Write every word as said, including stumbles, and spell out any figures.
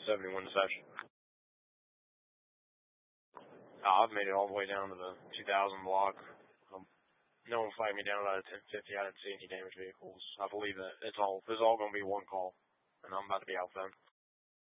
seventy-one to session. Uh, I've made it all the way down to the two thousand block. Um, no one fight me down out of ten fifty. I didn't see any damaged vehicles. I believe that it's all, it's all going to be one call, and I'm about to be out then.